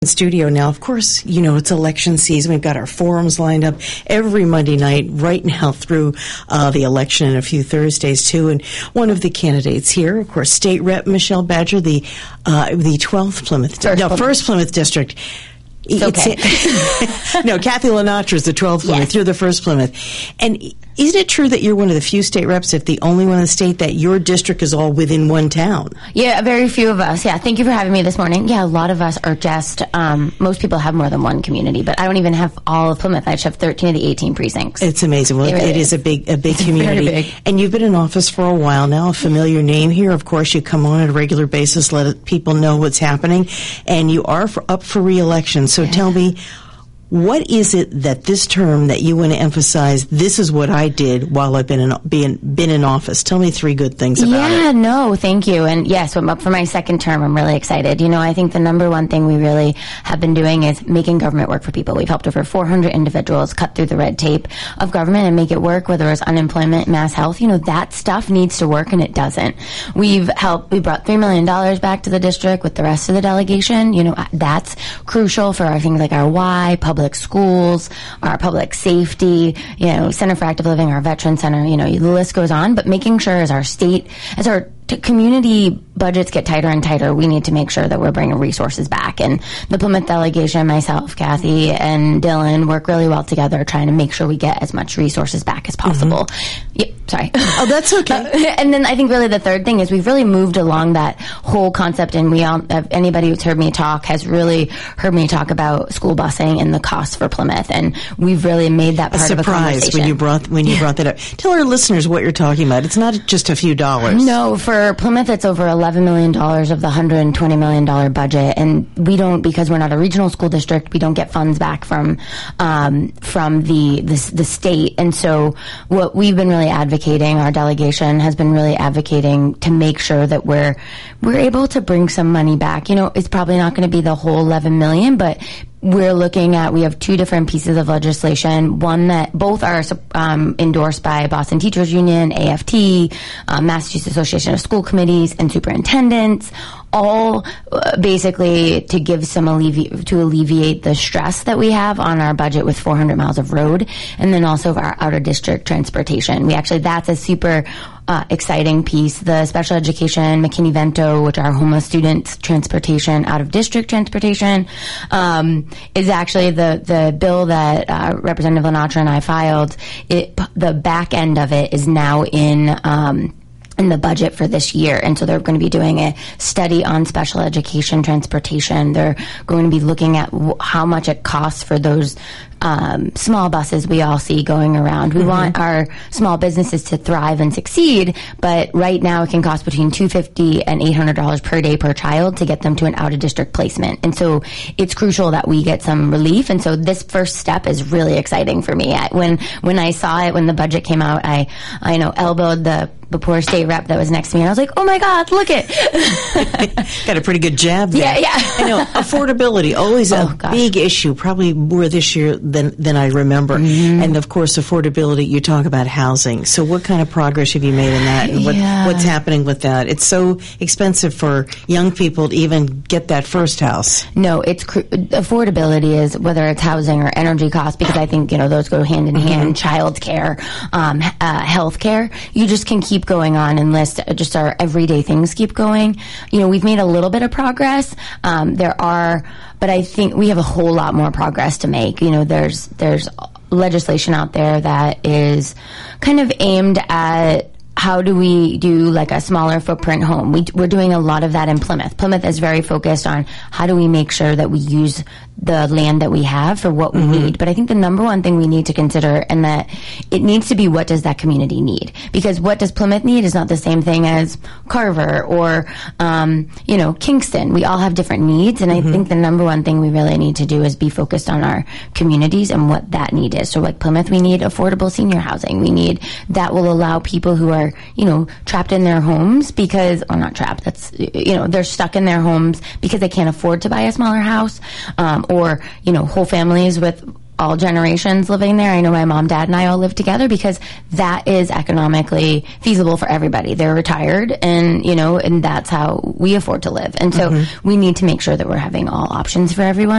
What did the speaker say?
Studio now. Of course, it's election season. We've got our forums lined up every Monday night right now through the election and a few Thursdays too. And one of the candidates here, of course, State Rep Michelle Badger, the 12th First Plymouth District. Okay. No, Kathy Lenatra is the 12th Plymouth. Yes. You're the first Plymouth. And isn't it true that you're one of the few state reps, if the only one in the state, that your district is all within one town? Yeah, very few of us. Yeah, thank you for having me this morning. Yeah, a lot of us are just, most people have more than one community, but I don't even have all of Plymouth. I just have 13 of the 18 precincts. It's amazing. Well, it is a big community. Very big. And you've been in office for a while now, a familiar name here. Of course, you come on at a regular basis, let people know what's happening, and you are up for re-election. So tell me, what is it that this term that you want to emphasize, this is what I did while I've been in office? Tell me 3 good things about it. Yeah, no, thank you. And yes, I'm up for my second term. I'm really excited. I think the number one thing we really have been doing is making government work for people. We've helped over 400 individuals cut through the red tape of government and make it work, whether it's unemployment, mass health. That stuff needs to work, and it doesn't. We brought $3 million back to the district with the rest of the delegation. That's crucial for our things like our Y, public schools, our public safety, Center for Active Living, our Veteran Center, the list goes on. But making sure as our community budgets get tighter and tighter, we need to make sure that we're bringing resources back. And the Plymouth delegation, myself, Kathy, and Dylan work really well together trying to make sure we get as much resources back as possible. Mm-hmm. Yeah, sorry. Oh, that's okay. And then I think really the third thing is we've really moved along that whole concept, and anybody who's heard me talk has really heard me talk about school busing and the costs for Plymouth, and we've really made that part of a conversation. A surprise when you brought that up. Tell our listeners what you're talking about. It's not just a few dollars. No, for Plymouth, it's over $11 million of the $120 million budget, and we don't, because we're not a regional school district, we don't get funds back from the state. And so what we've been really advocating, our delegation has been really advocating to make sure that we're able to bring some money back. It's probably not going to be the whole $11 million, but we're looking at, we have 2 different pieces of legislation, one that both are endorsed by Boston Teachers Union, AFT, Massachusetts Association of School Committees, and Superintendents, all basically to give some to alleviate the stress that we have on our budget with 400 miles of road, and then also our out-of-district transportation. That's a super exciting piece. The special education, McKinney-Vento, which are homeless students transportation, out-of-district transportation, is actually the bill that Representative Lenatra and I filed. The back end of it is now in the budget for this year. And so they're going to be doing a study on special education transportation. They're going to be looking at how much it costs for those small buses we all see going around. We want our small businesses to thrive and succeed, but right now it can cost between $250 and $800 per day per child to get them to an out-of-district placement. And so it's crucial that we get some relief. And so this first step is really exciting for me. When I saw it, when the budget came out, I elbowed the poor state rep that was next to me, and I was like, oh my God, look it. Got a pretty good jab there. Yeah. Affordability, always a big issue, probably more this year than I remember. Mm-hmm. And of course, affordability, you talk about housing. So what kind of progress have you made in that? And what's happening with that? It's so expensive for young people to even get that first house. No, affordability is, whether it's housing or energy costs, because I think, those go hand in hand, child care, health care. You just can keep going on and just our everyday things keep going. We've made a little bit of progress. But I think we have a whole lot more progress to make. There's legislation out there that is kind of aimed at how do we do like a smaller footprint home. We're doing a lot of that in Plymouth. Plymouth is very focused on how do we make sure that we use the land that we have for what we need. But I think the number one thing we need to consider, and that it needs to be, what does that community need? Because what does Plymouth need is not the same thing as Carver or, Kingston. We all have different needs. And I think the number one thing we really need to do is be focused on our communities and what that need is. So like Plymouth, we need affordable senior housing. We need that will allow people who are, trapped in their homes because, or not trapped, they're stuck in their homes because they can't afford to buy a smaller house, or whole families with all generations living there. I know my mom, dad, and I all live together because that is economically feasible for everybody. They're retired, and and that's how we afford to live. And so we need to make sure that we're having all options for everyone.